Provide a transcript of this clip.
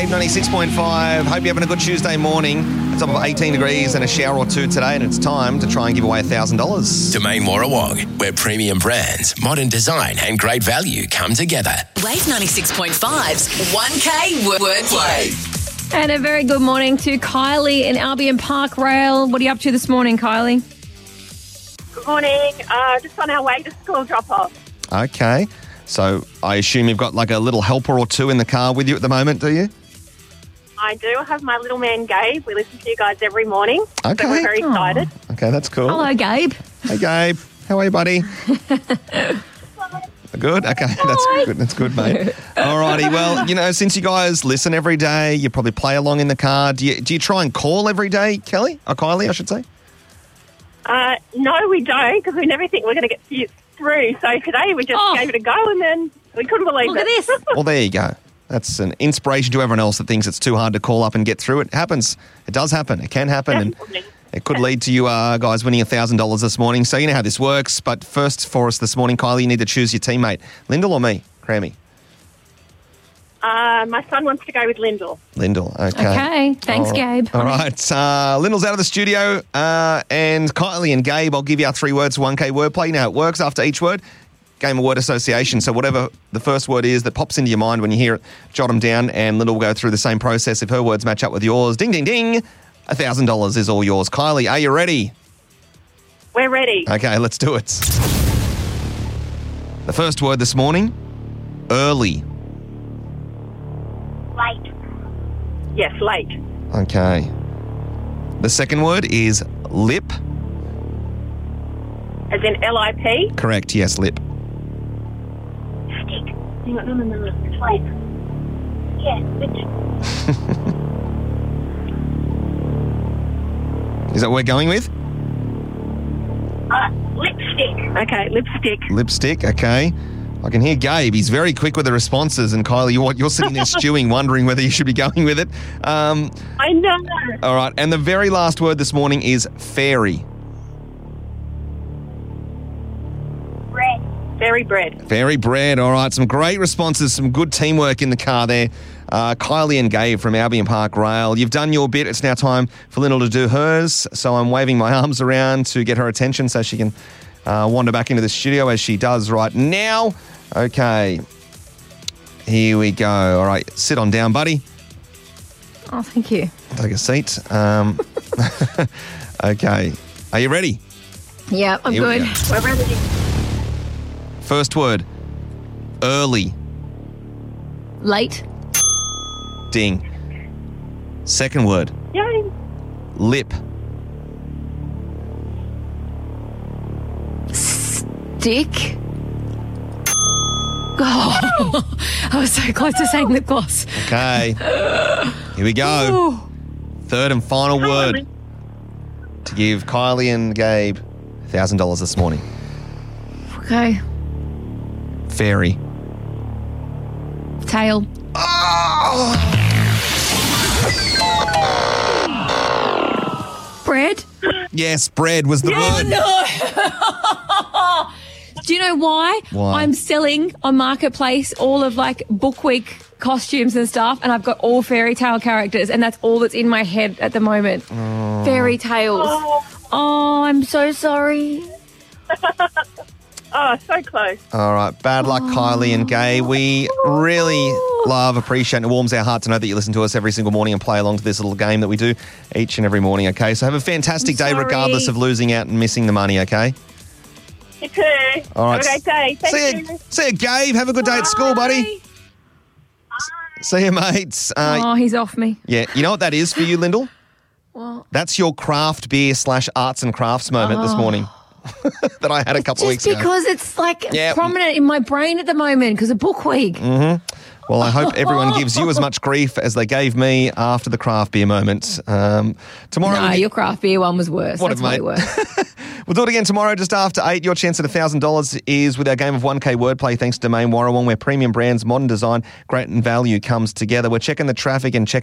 Wave 96.5. Hope you're having a good Tuesday morning. It's up of 18 degrees and a shower or two today, and it's time to try and give away $1,000. Domain Warrawong, where premium brands, modern design and great value come together. Wave 96.5's 1K Wordplay. And a very good morning to Kylie in Albion Park Rail. What are you up to this morning, Kylie? Good morning. Just on our way to school drop-off. Okay. So I assume you've got like a little helper or two in the car with you at the moment, do you? I do. I have my little man, Gabe. We listen to you guys every morning. Okay. So we're very excited. Okay, that's cool. Hello, Gabe. Hey, Gabe. How are you, buddy? Good? Okay, that's good. That's good, mate. All righty. Well, since you guys listen every day, you probably play along in the car. Do you try and call every day, Kelly? Or Kylie, I should say? No, we don't, because we never think we're going to get through. So today we just gave it a go, and then we couldn't believe Look at it. this. Well, there you go. That's an inspiration to everyone else that thinks it's too hard to call up and get through. It happens. It does happen. It can happen. And it could lead to you guys winning $1,000 this morning. So you know how this works. But first for us this morning, Kylie, you need to choose your teammate. Lyndall or me? Crammy? My son wants to go with Lyndall. Lyndall, okay. Okay, thanks, Gabe. All right. Lyndall's out of the studio. And Kylie and Gabe, I'll give you our 3 words for 1K Wordplay. You know how it works after each word. Game of word association. So whatever the first word is that pops into your mind when you hear it, jot them down, and Lyndall will go through the same process. If her words match up with yours, ding, ding, ding, $1,000 is all yours. Kylie, are you ready? We're ready. Okay, let's do it. The first word this morning, early. Late. Yes, late. Okay. The second word is lip. As in L-I-P? Correct, yes, lip. Stick. No. It's late. Yeah, Is that what we're going with? lipstick. Okay, lipstick. Lipstick, okay. I can hear Gabe. He's very quick with the responses. And Kylie, you're sitting there stewing, wondering whether you should be going with it. I know. All right. And the very last word this morning is fairy. Bread. Fairy bread. Fairy bread. All right. Some great responses. Some good teamwork in the car there. Kylie and Gabe from Albion Park Rail. You've done your bit. It's now time for Lyndall to do hers. So I'm waving my arms around to get her attention so she can wander back into the studio as she does right now. Okay. Here we go. All right. Sit on down, buddy. Oh, thank you. Take a seat. Okay. Are you ready? Yeah, I'm Here we good. go. We're ready. First word, early. Late. Ding. Second word, Yay. lip. Stick. Oh, I was so close to saying lip gloss. Okay. Here we go. Ooh. Third and final word to give Kylie and Gabe $1,000 this morning. Okay. Fairy. Tail. Bread. Yes, bread was the word. No. Do you know why? Why? I'm selling on Marketplace all of like Book Week costumes and stuff, and I've got all fairy tale characters, and that's all that's in my head at the moment. Fairy tales. Oh, I'm so sorry. Oh, so close. All right. Bad luck, Kylie and Gabe. We really appreciate, and it warms our heart to know that you listen to us every single morning and play along to this little game that we do each and every morning, okay? So have a fantastic day sorry. regardless of losing out and missing the money, okay? You too. All right. Have a great day. Thank you. See you, Gabe. Have a good day at school, buddy. See you, mates. Oh, he's off me. Yeah, you know what that is for you, Lyndall? Well, That's your craft beer / arts and crafts moment this morning that I had a couple of weeks just ago. because it's like Yeah. prominent in my brain at the moment because of Book Week. Well, I hope everyone gives you as much grief as they gave me after the craft beer moment. Tomorrow, No, your craft beer one was worse. Whatever, That's mate. way worse. we'll do it again tomorrow just after 8. Your chance at $1,000 is with our game of 1K Wordplay thanks to Domain Warrawong, where premium brands, modern design, great and value comes together. We're checking the traffic and checking